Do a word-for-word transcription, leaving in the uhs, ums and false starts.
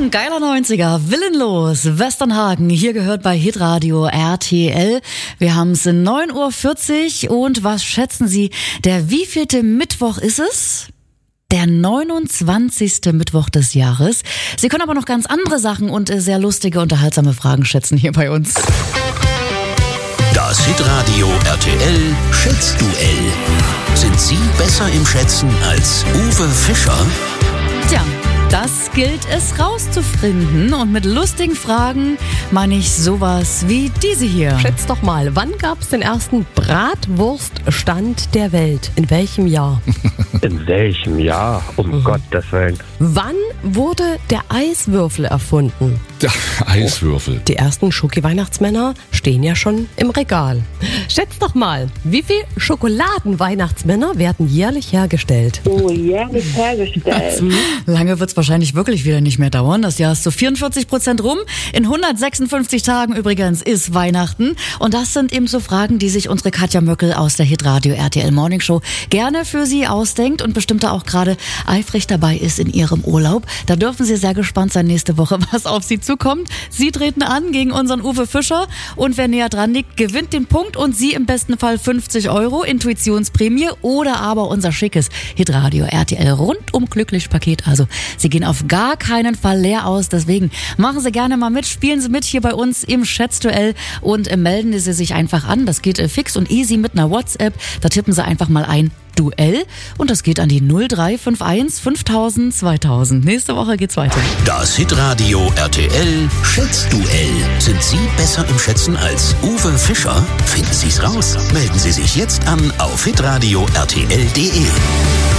Ein geiler neunziger, willenlos, Westernhagen, hier gehört bei Hitradio R T L. Wir haben es in neun Uhr vierzig und was schätzen Sie, der wievielte Mittwoch ist es? Der neunundzwanzigste Mittwoch des Jahres. Sie können aber noch ganz andere Sachen und sehr lustige, unterhaltsame Fragen schätzen hier bei uns. Das Hitradio R T L Schätzduell. Sind Sie besser im Schätzen als Uwe Fischer? Tja, das gilt es rauszufinden und mit lustigen Fragen meine ich sowas wie diese hier. Schätz doch mal, wann gab es den ersten Bratwurststand der Welt? In welchem Jahr? In welchem Jahr? Um mhm. Gottes Willen. Wann wurde der Eiswürfel erfunden? Der Eiswürfel. Die ersten Schoki-Weihnachtsmänner stehen ja schon im Regal. Schätz doch mal, wie viele Schokoladen-Weihnachtsmänner werden jährlich hergestellt? Oh, jährlich hergestellt. Lange wird es wahrscheinlich wirklich wieder nicht mehr dauern. Das Jahr ist zu vierundvierzig Prozent rum. In hundertsechsundfünfzig Tagen übrigens ist Weihnachten. Und das sind eben so Fragen, die sich unsere Katja Möckel aus der Hitradio R T L Morning Show gerne für Sie ausdenkt und bestimmt auch gerade eifrig dabei ist in ihrem Urlaub. Da dürfen Sie sehr gespannt sein nächste Woche, was auf Sie zukommt. Sie treten an gegen unseren Uwe Fischer und wer näher dran liegt, gewinnt den Punkt und Sie im besten Fall fünfzig Euro Intuitionsprämie oder aber unser schickes Hitradio R T L rundum glücklich Paket. Also Sie gehen auf gar keinen Fall leer aus, deswegen machen Sie gerne mal mit, spielen Sie mit hier bei uns im Schätzduell und äh, melden Sie sich einfach an. Das geht äh, fix und easy mit einer WhatsApp. Da tippen Sie einfach mal ein Duell und das geht an die null drei fünf eins fünftausend zweitausend. Nächste Woche geht's weiter. Das Hitradio R T L Schätzduell. Sind Sie besser im Schätzen als Uwe Fischer? Finden Sie's raus. Melden Sie sich jetzt an auf hitradio R T L punkt de.